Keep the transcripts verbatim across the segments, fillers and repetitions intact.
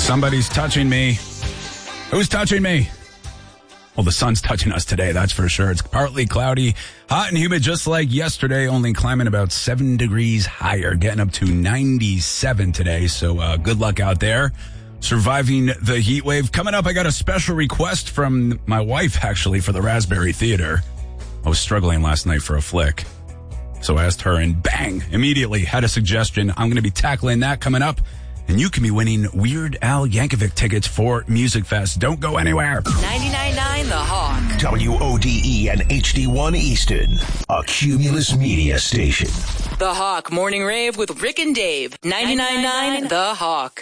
Somebody's touching me. Who's touching me? Well, the sun's touching us today, that's for sure. It's partly cloudy, hot and humid just like yesterday, only climbing about seven degrees higher, getting up to ninety-seven today. So uh, good luck out there surviving the heat wave. Coming up, I got a special request from my wife, actually, for the Raspberry Theater. I was struggling last night for a flick, so I asked her, and bang, immediately had a suggestion. I'm going to be tackling that coming up. And you can be winning Weird Al Yankovic tickets for Music Fest. Don't go anywhere. ninety-nine point nine The Hawk. W O D E and H D one Easton. A Cumulus Media station. The Hawk Morning Rave with Rick and Dave. ninety-nine point nine The Hawk.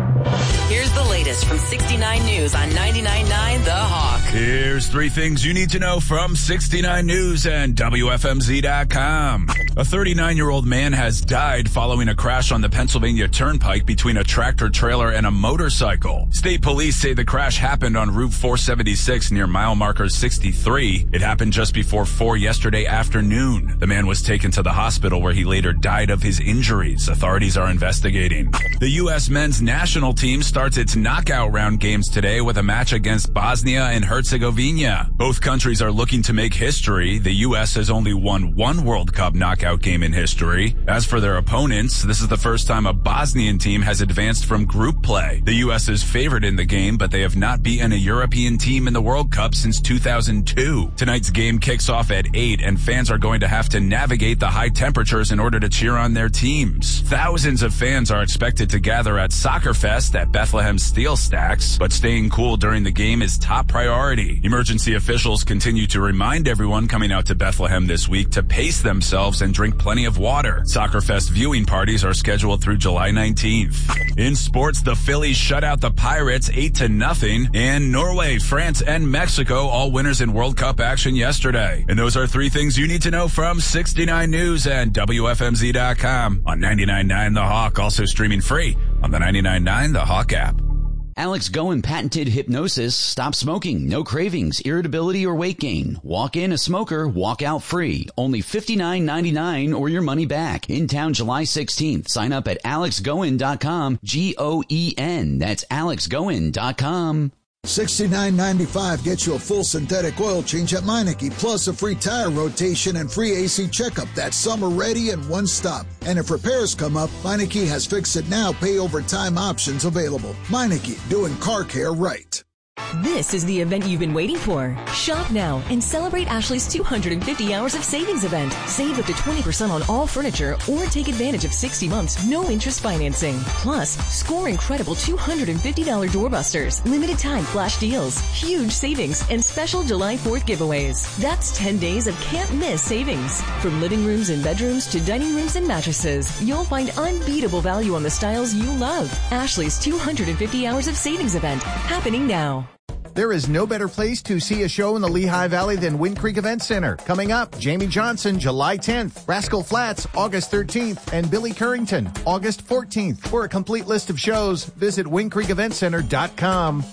Here's the latest from sixty-nine News on ninety-nine point nine The Hawk. Here's three things you need to know from sixty-nine News and W F M Z dot com. A thirty-nine-year-old man has died following a crash on the Pennsylvania Turnpike between a tractor-trailer and a motorcycle. State police say the crash happened on Route four seventy-six near mile marker sixty-three. It happened just before four yesterday afternoon. The man was taken to the hospital where he later died of his injuries. Authorities are investigating. The U S men's national team starts its knockout round games today with a match against Bosnia and Herzegovina. Both countries are looking to make history. The U S has only won one World Cup knockout game in history. As for their opponents, this is the first time a Bosnian team has advanced from group play. The U S is favored in the game, but they have not beaten a European team in the World Cup since two thousand two. Tonight's game kicks off at eight, and fans are going to have to navigate the high temperatures in order to cheer on their teams. Thousands of fans are expected to gather at Soccer Fest at Bethlehem Steel Stacks, but staying cool during the game is top priority. Emergency officials continue to remind everyone coming out to Bethlehem this week to pace themselves and drink plenty of water. Soccer Fest viewing parties are scheduled through July nineteenth. In sports, the Phillies shut out the Pirates eight to nothing, and Norway, France, and Mexico all winners in World Cup action yesterday. And those are three things you need to know from sixty-nine News and W F M Z dot com on ninety-nine point nine The Hawk, also streaming free on the ninety-nine point nine The Hawk app. Alex Goen patented hypnosis. Stop smoking. No cravings, irritability, or weight gain. Walk in a smoker, walk out free. Only fifty-nine ninety-nine or your money back. In town July sixteenth. Sign up at alex goen dot com. G O E N. That's alex goen dot com. sixty-nine ninety-five gets you a full synthetic oil change at Meineke, plus a free tire rotation and free A C checkup. That's summer ready in one stop. And if repairs come up, Meineke has Fix It Now pay over time options available. Meineke, doing car care right. This is the event you've been waiting for. Shop now and celebrate Ashley's two hundred fifty hours of savings event. Save up to twenty percent on all furniture or take advantage of sixty months, no interest financing. Plus, score incredible two hundred fifty dollars doorbusters, limited time flash deals, huge savings, and special July fourth giveaways. That's ten days of can't miss savings. From living rooms and bedrooms to dining rooms and mattresses, you'll find unbeatable value on the styles you love. Ashley's two hundred fifty hours of savings event, happening now. There is no better place to see a show in the Lehigh Valley than Wind Creek Event Center. Coming up, Jamie Johnson, July tenth, Rascal Flatts, August thirteenth, and Billy Currington, August fourteenth. For a complete list of shows, visit wind creek event center dot com.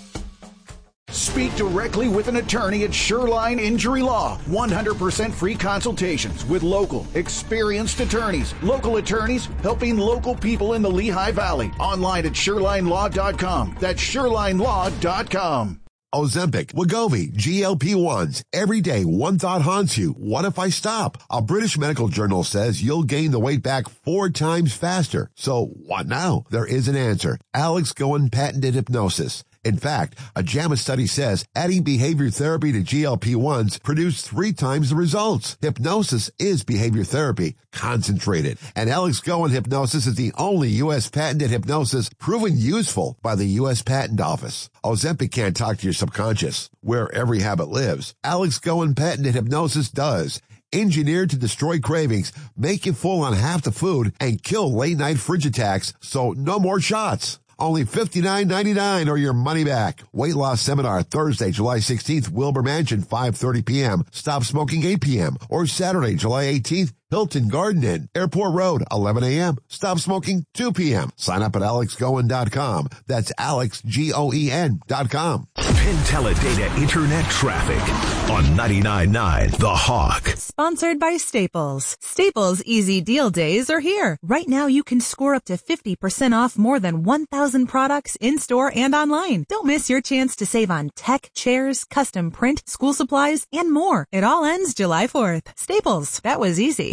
Speak directly with an attorney at Shoreline Injury Law. one hundred percent free consultations with local, experienced attorneys. Local attorneys helping local people in the Lehigh Valley. Online at shoreline law dot com. That's shoreline law dot com. Ozempic, Wegovy, G L P ones. Every day, one thought haunts you. What if I stop? A British medical journal says you'll gain the weight back four times faster. So what now? There is an answer. Alex Goen patented hypnosis. In fact, a JAMA study says adding behavior therapy to G L P ones produced three times the results. Hypnosis is behavior therapy, concentrated. And Alex Goen hypnosis is the only U S patented hypnosis proven useful by the U S Patent Office. Ozempic can't talk to your subconscious, where every habit lives. Alex Goen patented hypnosis does. Engineered to destroy cravings, make you full on half the food, and kill late-night fridge attacks, so no more shots. Only fifty-nine ninety-nine or your money back. Weight loss seminar Thursday, July sixteenth, Wilbur Mansion, five thirty p.m. Stop smoking eight p.m. Or Saturday, July eighteenth, Hilton Garden Inn, Airport Road, eleven a.m. Stop smoking, two p.m. Sign up at alex goen dot com. That's alex, G O E N dot com. Penteledata Internet Traffic on ninety-nine point nine The Hawk. Sponsored by Staples. Staples Easy Deal Days are here. Right now you can score up to fifty percent off more than one thousand products in-store and online. Don't miss your chance to save on tech, chairs, custom print, school supplies, and more. It all ends July fourth. Staples. That was easy.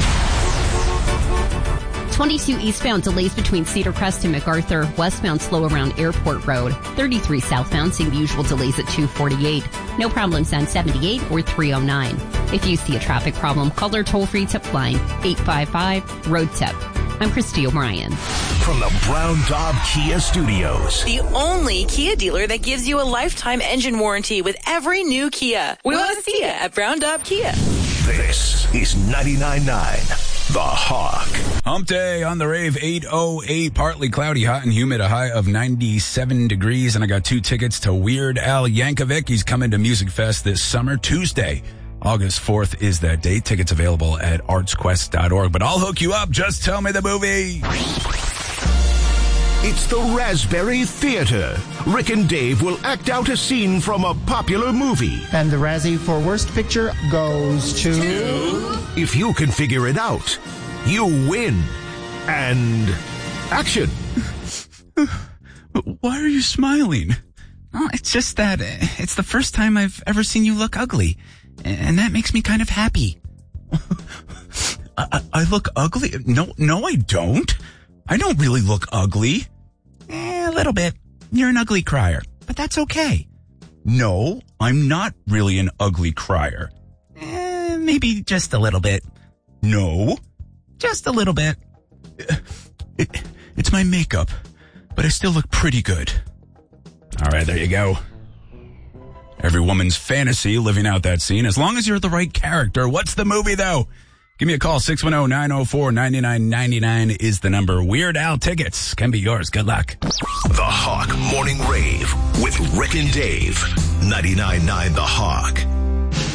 twenty-two eastbound delays between Cedar Crest and MacArthur. Westbound slow around Airport Road. thirty-three southbound seeing the usual delays at two forty-eight. No problems on seventy-eight or three oh nine. If you see a traffic problem, call our toll-free tip line, eight five five, road tip. I'm Christy O'Brien. From the Brown Daub Kia Studios. The only Kia dealer that gives you a lifetime engine warranty with every new Kia. We want to see you at Brown Daub Kia. This is ninety-nine point nine The Hawk. Hump day on the rave, eight oh eight, partly cloudy, hot and humid, a high of ninety-seven degrees. And I got two tickets to Weird Al Yankovic. He's coming to Music Fest this summer, Tuesday. August fourth is that date. Tickets available at arts quest dot org. But I'll hook you up. Just tell me the movie. It's the Raspberry Theater. Rick and Dave will act out a scene from a popular movie. And the Razzie for Worst Picture goes to... If you can figure it out, you win. And action. Why are you smiling? Oh, it's just that it's the first time I've ever seen you look ugly. And that makes me kind of happy. I, I look ugly? No, no, I don't. I don't really look ugly. Eh, a little bit. You're an ugly crier, but that's okay. No, I'm not really an ugly crier. Eh, maybe just a little bit. No, just a little bit. It, it's my makeup, but I still look pretty good. All right, there you go. Every woman's fantasy, living out that scene. As long as you're the right character. What's the movie, though? Give me a call. six one zero, nine zero four, nine nine nine nine is the number. Weird Al tickets can be yours. Good luck. The Hawk Morning Rave with Rick and Dave. ninety-nine point nine The Hawk.